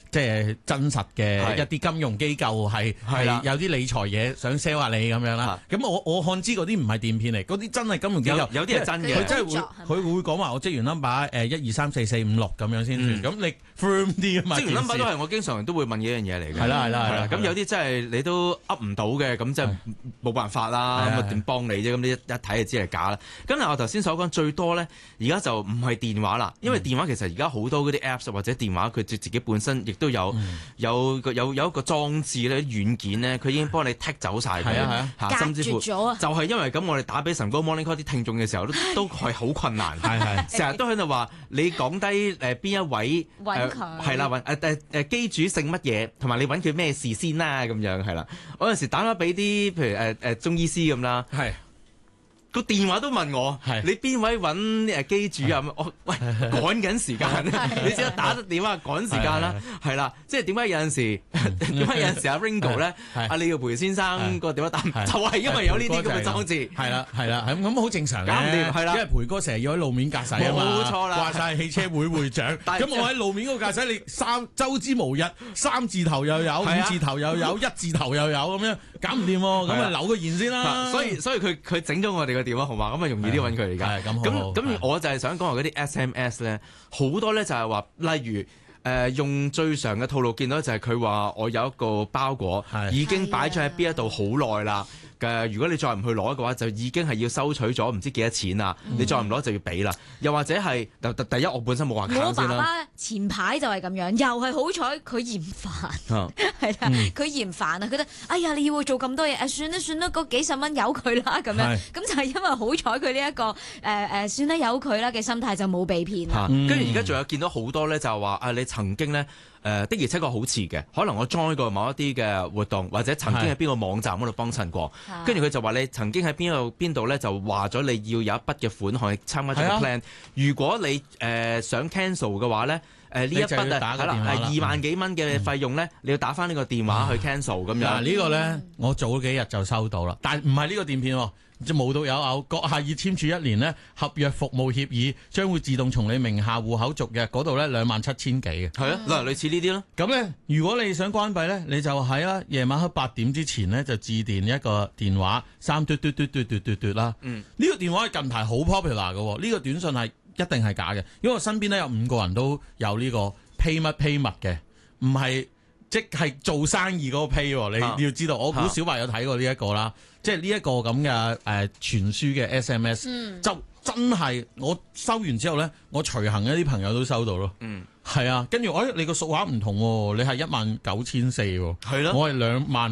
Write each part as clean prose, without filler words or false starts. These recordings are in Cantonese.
即係真實嘅一啲金融機構係有啲理財嘢想 sell 下你咁樣啦。咁我看知嗰啲唔係電騙嚟，嗰啲真係金融機構， 有啲係真嘅。 佢真係會講話我職員 number 1234456咁樣先算。咁你 firm 啲啊嘛？職員 number 都係我經常都會問嘅一樣嘢嚟嘅。 係啦。 咁有啲真係你都噏唔到嘅，咁即係冇辦法啦。咁點幫你啫？咁你一睇就知係假啦。咁嗱，我頭先所講最多咧，而家就唔係電話啦，因為電話其實而家好多嗰啲 apps 或者電話佢自己本身亦都有一個裝置咧，軟件咧，佢已經幫你剔走晒佢，甚至乎就係因為咁，我哋打俾晨光 Morning Call 啲聽眾嘅時候都係好困難，成日都喺度話你講低邊一位揾佢係啦，機主姓乜嘢，同埋你揾佢咩事先啦，咁樣係啦。我有時打返俾啲譬如中醫師咁啦。個電話都問我，你邊位揾機主啊？我喂趕緊時間，你只係打得電話趕時間啦，係啦，即係點解有陣時阿 Ringo 咧，阿李耀培先生個電話打，就係因為有呢啲咁嘅裝置， 係啦，咁好正常嘅， 係啦， 因為培哥成日要喺路面駕駛啊嘛， 冇錯啦， 話晒汽車會會長，咁我喺路面嗰個駕駛，你周之無日，3字頭又有，5字頭又有，1字頭又有，咁樣搞唔掂喎，咁啊扭個弦先啦， 所以佢整咗我哋電話號碼，咁啊容易啲揾佢嚟㗎。咁我就係想講話嗰啲 SMS 咧，好多咧就係話，例如用最常嘅套路見到就係佢話我有一個包裹已經擺咗喺邊一度好耐啦。如果你再唔去攞嘅話，就已經係要收取咗唔知幾多錢啦。你再唔攞就要俾啦。又或者係第一，我本身冇話卡先啦。 我爸爸前排就係咁樣，又係好彩佢嫌煩，係啦，佢嫌煩啊，覺得哎呀你要做咁多嘢，算啦，嗰幾十蚊由佢啦咁樣。咁就係因為好彩佢呢一個算啦由佢啦嘅心態就冇被騙啦。 跟住而家仲有見到好多咧，就係話你曾經咧。的而且確好遲嘅，可能我 join 過某一啲嘅活動，或者曾經喺邊個網站嗰度幫襯過，跟住佢就話你曾經喺邊度咧，就話咗你要有一筆嘅款項去參加咗個 plan。如果你想 cancel 嘅話咧，呢一筆係啦，2萬幾蚊嘅費用咧，你要打翻呢個電話去 cancel 咁樣。 嗱呢個咧，我早幾日就收到啦，但係唔係呢個電騙喎。就無獨有偶，閣下已簽署1年呢合約服務協議，將會自動從你名下戶口續嘅嗰度咧27000幾嘅。係啊，類似呢啲咯。 咁咧，如果你想關閉咧，你就喺夜晚黑8點之前咧就致電一個電話3嘟嘟嘟嘟嘟嘟嘟啦。呢個電話近排好 popular 嘅，呢個短信係一定係假嘅，因為我身邊咧有5個人都有呢個 pay 乜 pay 物嘅，唔係。即係做生意嗰個 pay，你要知道，我估小白有睇過呢一個啦，即係呢一個咁嘅傳輸嘅 SMS，就真係我收完之後咧，我隨行一啲朋友都收到咯。係啊，跟住你個數額唔同喎，你係19400喎，係咯，我係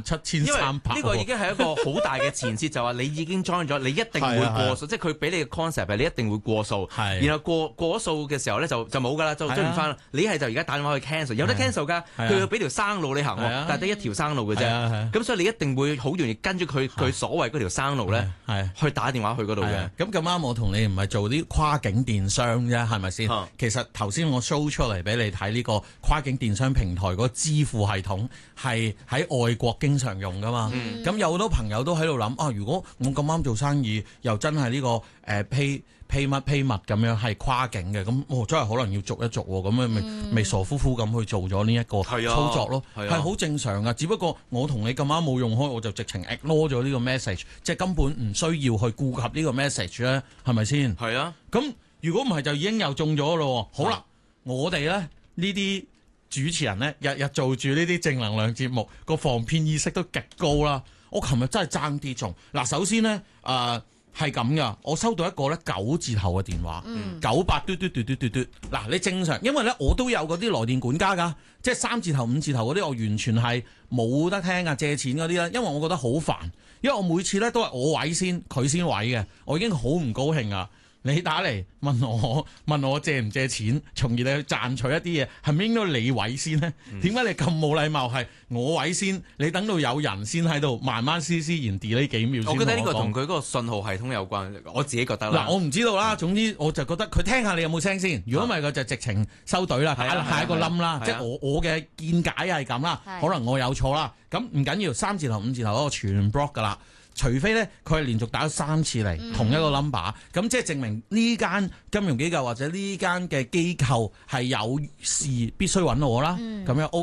27300。 呢個已經係一個好大嘅前設，就話你已經 join 咗，你一定會過數，即係佢俾你嘅 concept 係你一定會過數。然後過咗數嘅時候咧就冇㗎啦，就追唔翻啦。你係就而家打電話去 cancel，有得 cancel 㗎，佢要俾條生路你行，但係得一條生路嘅啫。咁所以你一定會好容易跟住佢所謂嗰條生路咧，去打電話去嗰度嘅。 咁啱我同你唔係做啲跨境電商啫，係咪先？其實頭先我 show 出嚟俾你睇呢個跨境電商平台嗰個支付系統係喺外國經常用噶嘛，咁有好多朋友都喺度諗如果我咁啱做生意又真係呢個pay 乜 pay 物咁樣係跨境嘅，咁真係可能要續一續喎，咁咪傻乎乎咁去做咗呢一個操作咯，係好正常噶。只不過我同你咁啱冇用開，我就直情 ignore 咗呢個 message， 即係根本唔需要去顧及呢個 message 咧，係咪先？係啊。咁如果唔係就已經又中咗咯。好啦，我哋咧呢啲主持人咧日日做住呢啲正能量節目，個防騙意識都極高啦。我琴日真係爭啲中。嗱，首先咧係咁噶，我收到一個咧9字頭嘅電話，98嘟嘟嘟嘟嘟嘟。嗱，你正常，因為咧我都有嗰啲來電管家噶，即係3字頭、5字頭嗰啲，我完全係冇得聽啊，借錢嗰啲啦，因為我覺得好煩，因為我每次咧都係我位先，佢先位嘅，我已經好唔高興啊。你打嚟問我借唔借錢，從而你去賺取一啲嘢，係咪應該你位先呢？點解你咁冇禮貌？係我位先，你等到有人先喺度慢慢斯然 delay 幾秒先。 我覺得呢個同佢嗰個信號系統有關，我自己覺得啦。 嗱，我唔知道啦。總之我就覺得佢聽下你有冇聲先。如果唔係，佢就直情收隊啦，打下一個冧啦。即係我嘅見解係咁啦，可能我有錯啦。咁唔緊要，3字頭、5字頭嗰個全 block 噶啦。除非咧，佢係連續打咗3次嚟同一個 number，咁即係證明呢間金融機構或者呢間嘅機構係有事必須揾我啦，咁樣